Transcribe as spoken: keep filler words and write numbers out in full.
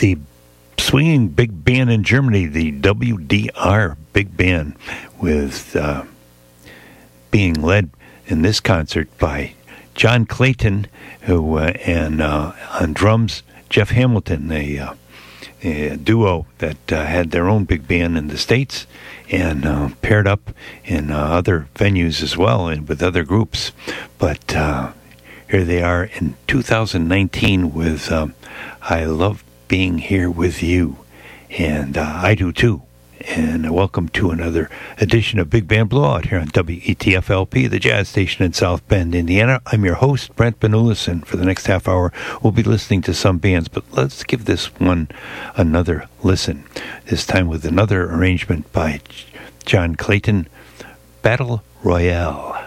the swinging big band in Germany, the W D R Big Band, with uh, being led in this concert by John Clayton, who uh, and uh, on drums, Jeff Hamilton, a, uh, a duo that uh, had their own big band in the States and uh, paired up in uh, other venues as well and with other groups. But uh, here they are in two thousand nineteen with um, I Love Being Here With You, and uh, I do too. And welcome to another edition of Big Band Blowout here on W E T F L P, the jazz station in South Bend, Indiana. I'm your host, Brent Benulis, and for the next half hour, we'll be listening to some bands, but let's give this one another listen, this time with another arrangement by John Clayton, Battle Royale.